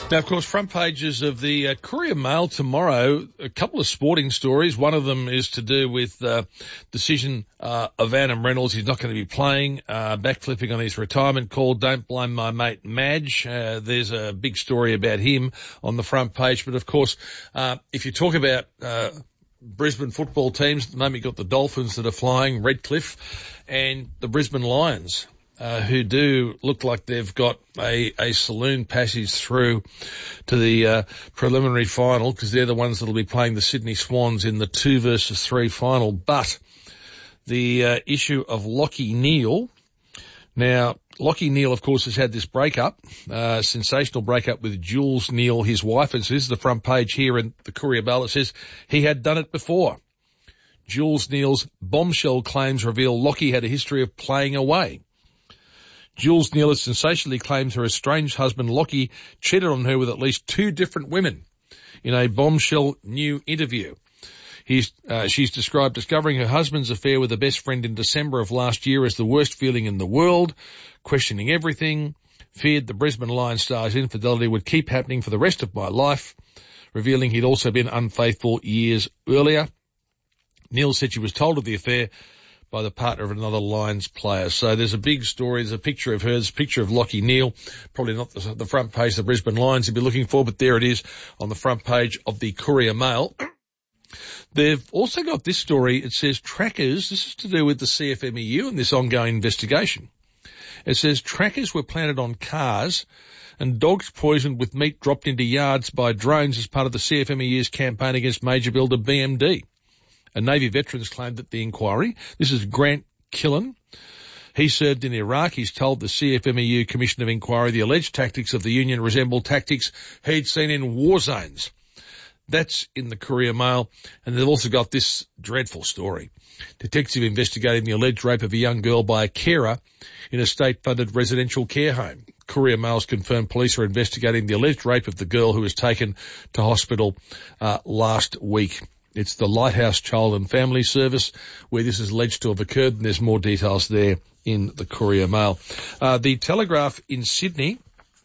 Now, of course, front pages of the Courier Mail tomorrow, a couple of sporting stories. One of them is to do with decision of Adam Reynolds. He's not going to be playing, backflipping on his retirement call. Don't blame my mate Madge. There's a big story about him on the front page. But, of course, if you talk about Brisbane football teams, at the moment you've got the Dolphins that are flying, Redcliffe, and the Brisbane Lions, who do look like they've got a saloon passage through to the preliminary final, because they're the ones that will be playing the Sydney Swans in the 2-3 final. But the issue of Lachie Neale. Now, Lachie Neale, of course, has had this breakup, sensational breakup with Jules Neale, his wife. And so this is the front page here in the Courier Mail. It says he had done it before. Jules Neale's bombshell claims reveal Lachie had a history of playing away. Jules Neale has sensationally claimed her estranged husband Lachie cheated on her with at least 2 different women in a bombshell new interview. She's described discovering her husband's affair with a best friend in December of last year as the worst feeling in the world, questioning everything, feared the Brisbane Lions star's infidelity would keep happening for the rest of my life, revealing he'd also been unfaithful years earlier. Neale said she was told of the affair by the partner of another Lions player. So there's a big story. There's a picture of her. There's a picture of Lachie Neale. Probably not the front page of the Brisbane Lions you'd be looking for, but there it is on the front page of the Courier Mail. They've also got this story. It says trackers. This is to do with the CFMEU and this ongoing investigation. It says trackers were planted on cars and dogs poisoned with meat dropped into yards by drones as part of the CFMEU's campaign against major builder BMD. A Navy veteran's claimed that the inquiry. This is Grant Killen. He served in Iraq. He's told the CFMEU Commission of Inquiry the alleged tactics of the union resemble tactics he'd seen in war zones. That's in the Courier Mail. And they've also got this dreadful story. Detective investigating the alleged rape of a young girl by a carer in a state-funded residential care home. Courier Mail's confirmed police are investigating the alleged rape of the girl who was taken to hospital last week. It's the Lighthouse Child and Family Service where this is alleged to have occurred, and there's more details there in the Courier Mail. The Telegraph in Sydney,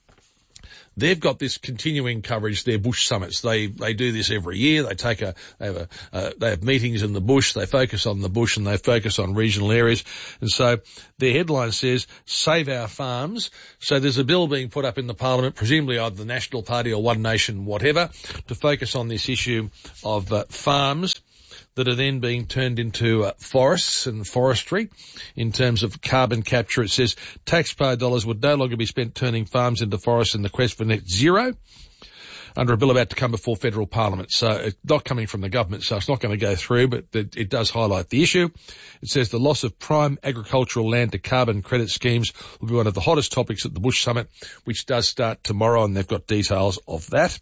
they've got this continuing coverage, their bush summits. They do this every year. They have meetings in the bush. They focus on the bush and they focus on regional areas. And so their headline says, Save Our Farms. So there's a bill being put up in the Parliament, presumably either the National Party or One Nation, whatever, to focus on this issue of farms that are then being turned into forests and forestry in terms of carbon capture. It says taxpayer dollars would no longer be spent turning farms into forests in the quest for net zero under a bill about to come before federal parliament. So it's not coming from the government, so it's not going to go through, but it does highlight the issue. It says the loss of prime agricultural land to carbon credit schemes will be one of the hottest topics at the Bush Summit, which does start tomorrow, and they've got details of that.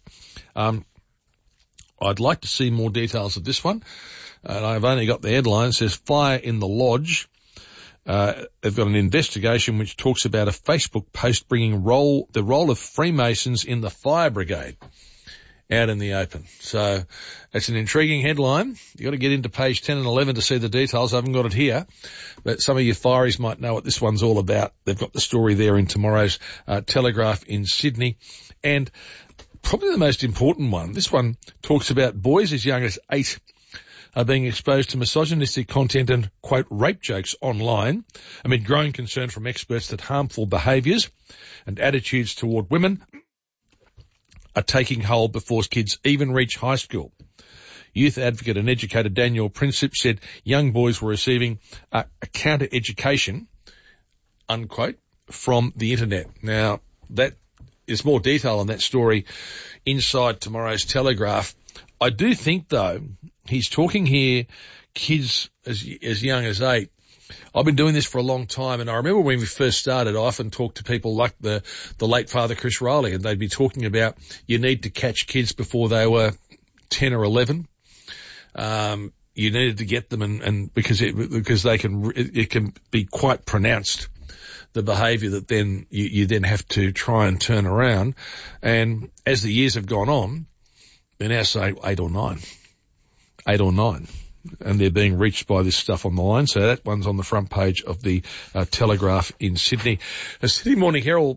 I'd like to see more details of this one. And I've only got the headline. It says Fire in the Lodge. They've got an investigation which talks about a Facebook post bringing the role of Freemasons in the fire brigade out in the open. So it's an intriguing headline. You've got to get into page 10 and 11 to see the details. I haven't got it here, but some of you fireys might know what this one's all about. They've got the story there in tomorrow's Telegraph in Sydney. And probably the most important one, this one talks about boys as young as 8 are being exposed to misogynistic content and, quote, rape jokes online amid growing concern from experts that harmful behaviours and attitudes toward women are taking hold before kids even reach high school. Youth advocate and educator Daniel Princip said young boys were receiving a counter-education, unquote, from the internet. Now, that is more detail on that story inside tomorrow's Telegraph. I do think, though, he's talking here kids as young as 8. I've been doing this for a long time, and I remember when we first started, I often talked to people like the late Father Chris Riley, and they'd be talking about you need to catch kids before they were 10 or 11. You needed to get them, and because it can be quite pronounced, the behaviour that then you then have to try and turn around. And as the years have gone on, they now say 8 or 9. 8 or 9. And they're being reached by this stuff on the line. So that one's on the front page of the Telegraph in Sydney. The Sydney Morning Herald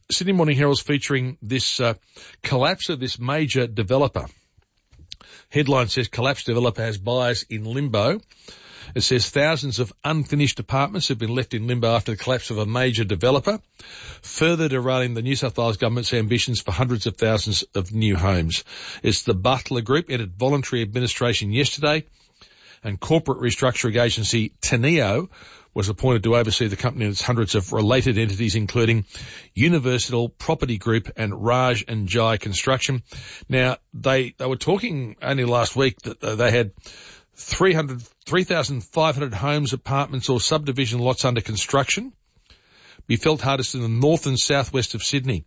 Sydney Morning Herald's featuring this collapse of this major developer. Headline says, collapsed developer has buyers in limbo. It says thousands of unfinished apartments have been left in limbo after the collapse of a major developer, further derailing the New South Wales government's ambitions for hundreds of thousands of new homes. It's the Butler Group entered voluntary administration yesterday, and corporate restructuring agency Teneo was appointed to oversee the company and its hundreds of related entities, including Universal Property Group and Raj and Jai Construction. Now, they were talking only last week that they had 3,500 homes, apartments or subdivision lots under construction, be felt hardest in the north and southwest of Sydney.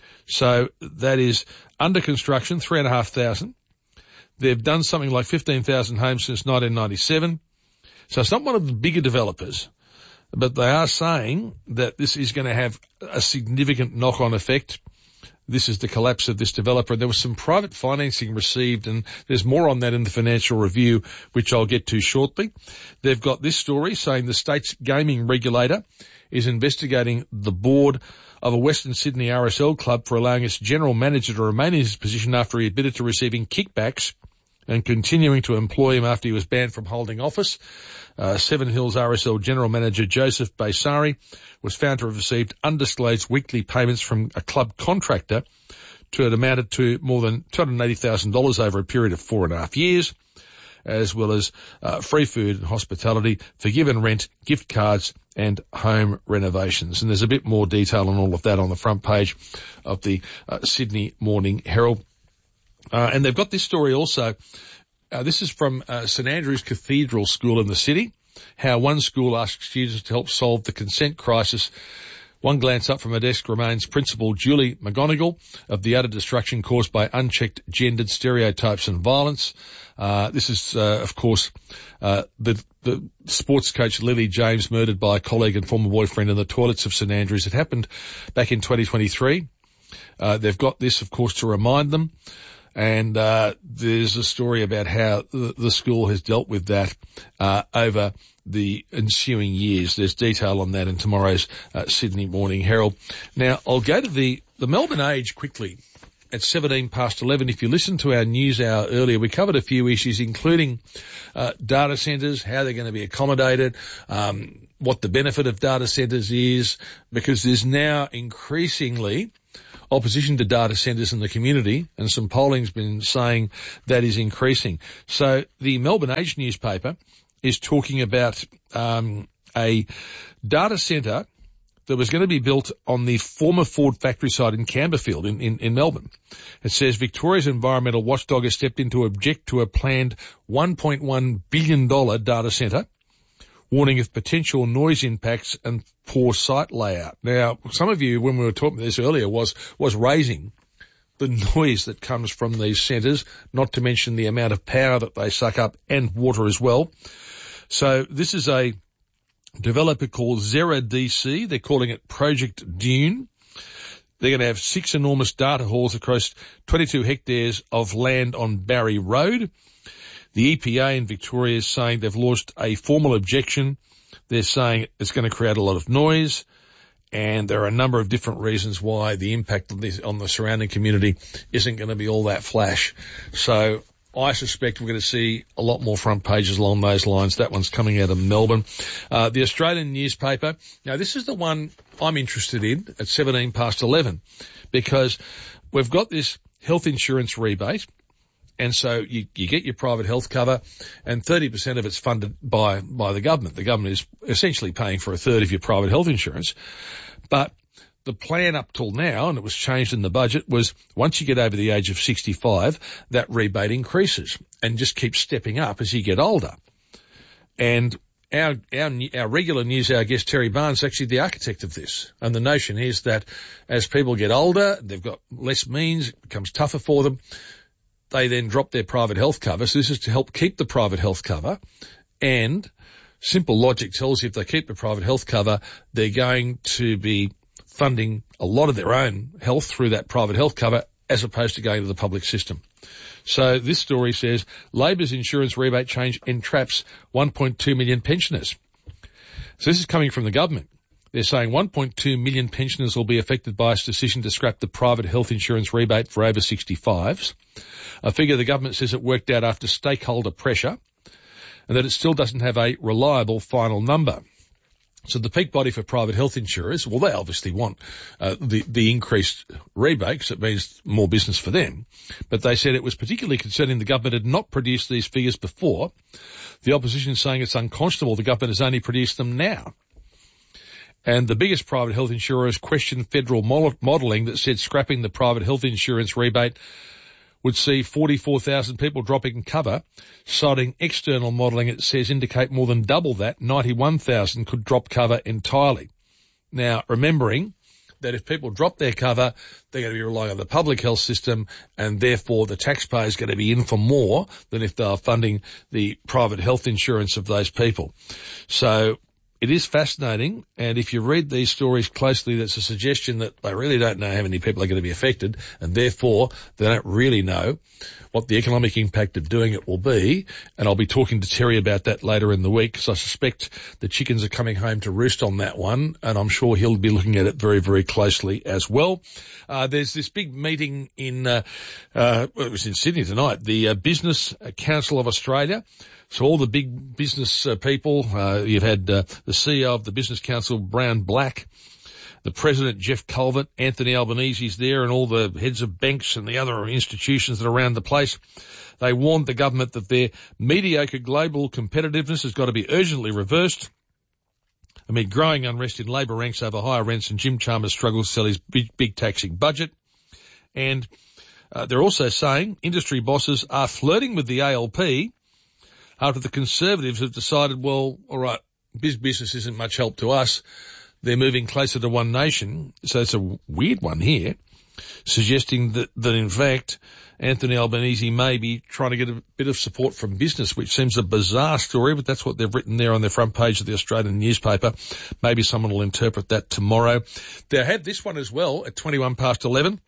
So that is under construction, 3,500. They've done something like 15,000 homes since 1997. So it's not one of the bigger developers, but they are saying that this is going to have a significant knock-on effect. This is the collapse of this developer. There was some private financing received, and there's more on that in the Financial Review, which I'll get to shortly. They've got this story saying the state's gaming regulator is investigating the board of a Western Sydney RSL club for allowing its general manager to remain in his position after he admitted to receiving kickbacks and continuing to employ him after he was banned from holding office. Seven Hills RSL General Manager Joseph Baysari was found to have received undisclosed weekly payments from a club contractor to it amounted to more than $280,000 over a period of 4.5 years, as well as free food and hospitality, forgiven rent, gift cards and home renovations. And there's a bit more detail on all of that on the front page of the Sydney Morning Herald. And they've got this story also. This is from St Andrew's Cathedral School in the city, how one school asks students to help solve the consent crisis. One glance up from her desk remains Principal Julie McGonigal of the utter destruction caused by unchecked gendered stereotypes and violence. This is, of course, the sports coach Lily James murdered by a colleague and former boyfriend in the toilets of St Andrews. It happened back in 2023. They've got this, of course, to remind them. And there's a story about how the school has dealt with that over the ensuing years. There's detail on that in tomorrow's Sydney Morning Herald. Now, I'll go to the Melbourne Age quickly at 11:17. If you listened to our news hour earlier, we covered a few issues, including data centres, how they're going to be accommodated, what the benefit of data centres is, because there's now increasingly opposition to data centres in the community, and some polling's been saying that is increasing. So the Melbourne Age newspaper is talking about a data centre that was going to be built on the former Ford factory site in Camberfield in Melbourne. It says Victoria's environmental watchdog has stepped in to object to a planned $1.1 billion data centre, warning of potential noise impacts and poor site layout. Now, some of you, when we were talking about this earlier, was raising the noise that comes from these centres, not to mention the amount of power that they suck up and water as well. So this is a developer called Zera DC. They're calling it Project Dune. They're going to have 6 enormous data halls across 22 hectares of land on Barry Road. The EPA in Victoria is saying they've launched a formal objection. They're saying it's going to create a lot of noise, and there are a number of different reasons why the impact of this on the surrounding community isn't going to be all that flash. So I suspect we're going to see a lot more front pages along those lines. That one's coming out of Melbourne. The Australian newspaper. Now, this is the one I'm interested in at 11:17, because we've got this health insurance rebate. And so you get your private health cover, and 30% of it's funded by the government. The government is essentially paying for a third of your private health insurance. But the plan up till now, and it was changed in the budget, was once you get over the age of 65, that rebate increases and just keeps stepping up as you get older. And our regular news hour guest, Terry Barnes, is actually the architect of this. And the notion is that as people get older, they've got less means, it becomes tougher for them. They then drop their private health cover. So this is to help keep the private health cover. And simple logic tells you if they keep the private health cover, they're going to be funding a lot of their own health through that private health cover as opposed to going to the public system. So this story says Labor's insurance rebate change entraps 1.2 million pensioners. So this is coming from the government. They're saying 1.2 million pensioners will be affected by its decision to scrap the private health insurance rebate for over 65s, a figure the government says it worked out after stakeholder pressure, and that it still doesn't have a reliable final number. So the peak body for private health insurers, well, they obviously want the increased rebate because it means more business for them. But they said it was particularly concerning the government had not produced these figures before. The opposition is saying it's unconscionable the government has only produced them now. And the biggest private health insurers questioned federal modelling that said scrapping the private health insurance rebate would see 44,000 people dropping cover, citing external modelling it says indicate more than double that, 91,000 could drop cover entirely. Now, remembering that if people drop their cover, they're going to be relying on the public health system, and therefore the taxpayer is going to be in for more than if they are funding the private health insurance of those people. So it is fascinating, and if you read these stories closely, that's a suggestion that they really don't know how many people are going to be affected, and therefore they don't really know what the economic impact of doing it will be. And I'll be talking to Terry about that later in the week, because I suspect the chickens are coming home to roost on that one, and I'm sure he'll be looking at it very, very closely as well. There's this big meeting it was in Sydney tonight, the Business Council of Australia. So all the big business people, you've had the CEO of the Business Council, Brown Black, the President, Jeff Culvert, Anthony Albanese's there, and all the heads of banks and the other institutions that are around the place. They warned the government that their mediocre global competitiveness has got to be urgently reversed amid growing unrest in labour ranks over higher rents and Jim Chalmers struggles to sell his big taxing budget. And they're also saying industry bosses are flirting with the ALP after the Conservatives have decided, well, all right, business isn't much help to us. They're moving closer to One Nation. So it's a weird one here, suggesting that in fact Anthony Albanese may be trying to get a bit of support from business, which seems a bizarre story, but that's what they've written there on their front page of the Australian newspaper. Maybe someone will interpret that tomorrow. They had this one as well at 11:20.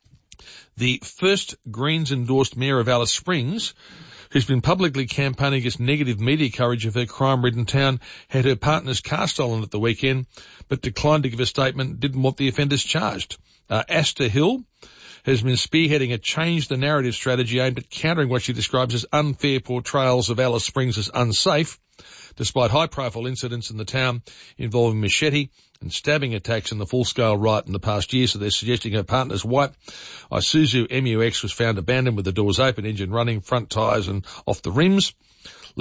The first Greens-endorsed Mayor of Alice Springs, who's been publicly campaigning against negative media coverage of her crime-ridden town, had her partner's car stolen at the weekend, but declined to give a statement, didn't want the offenders charged. Asta Hill has been spearheading a change the narrative strategy aimed at countering what she describes as unfair portrayals of Alice Springs as unsafe, despite high-profile incidents in the town involving machete and stabbing attacks in the full-scale riot in the past year. So they're suggesting her partner's white Isuzu MUX was found abandoned with the doors open, engine running, front tyres and off the rims.